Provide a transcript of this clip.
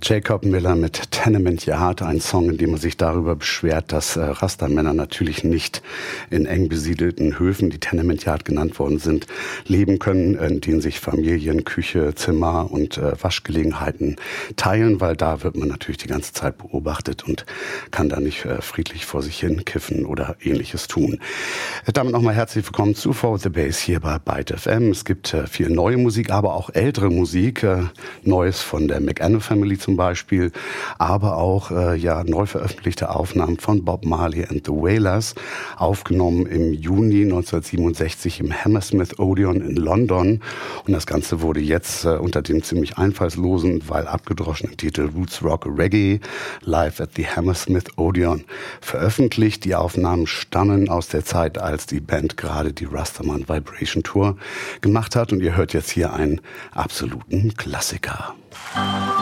Jacob Miller mit Tenement Yard, ein Song, in dem er sich darüber beschwert, dass Rasta-Männer natürlich nicht in eng besiedelten Höfen, die Tenement Yard genannt worden sind, leben können, in denen sich Familien, Küche, Zimmer und Waschgelegenheiten teilen, weil da wird man natürlich die ganze Zeit beobachtet und kann da nicht friedlich vor sich hin kiffen oder Ähnliches tun. Damit nochmal herzlich willkommen zu Forward the Bass hier bei Byte FM. Es gibt viel neue Musik, aber auch ältere Musik, Neues von der McAnna Family zum Beispiel, aber auch neu veröffentlichte Aufnahmen von Bob Marley and the Wailers, aufgenommen im Juni 1967 im Hammersmith Odeon in London. Und das Ganze wurde jetzt unter dem ziemlich einfallslosen, weil abgedroschenen Titel Roots Rock Reggae live at the Hammersmith Odeon veröffentlicht. Die Aufnahmen stammen aus der Zeit, als die Band gerade die Rastaman Vibration Tour gemacht hat. Und ihr hört jetzt hier einen absoluten Klassiker.